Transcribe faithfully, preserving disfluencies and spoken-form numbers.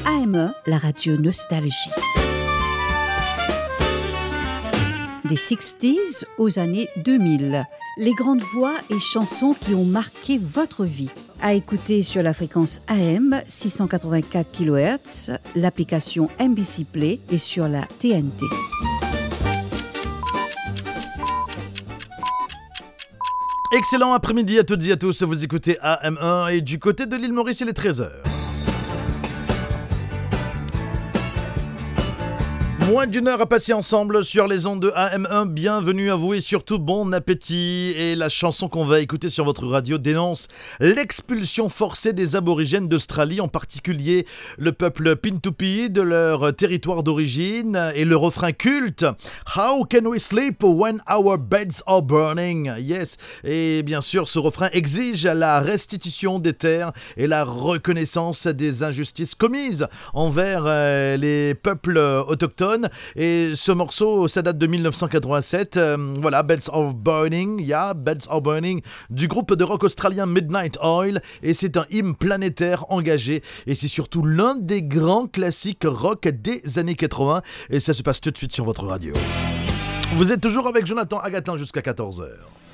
A M E, la radio Nostalgie. Des soixante aux années deux mille. Les grandes voix et chansons qui ont marqué votre vie. À écouter sur la fréquence A M six cent quatre-vingt-quatre kilohertz, l'application M B C Play et sur la T N T. Excellent après-midi à toutes et à tous, vous écoutez A M un et du côté de l'île Maurice, il est treize heures. Moins d'une heure à passer ensemble sur les ondes de A M un. Bienvenue à vous et surtout bon appétit. Et la chanson qu'on va écouter sur votre radio dénonce l'expulsion forcée des aborigènes d'Australie, en particulier le peuple Pintupi de leur territoire d'origine, et le refrain culte How can we sleep when our beds are burning? Yes. Et bien sûr, ce refrain exige la restitution des terres et la reconnaissance des injustices commises envers euh, les peuples autochtones. Et ce morceau, ça date de dix-neuf cent quatre-vingt-sept. Euh, voilà, Bells Are Burning, yeah, Bells Are Burning, du groupe de rock australien Midnight Oil. Et c'est un hymne planétaire engagé. Et c'est surtout l'un des grands classiques rock des années quatre-vingts. Et ça se passe tout de suite sur votre radio. Vous êtes toujours avec Jonathan Agatin jusqu'à quatorze heures.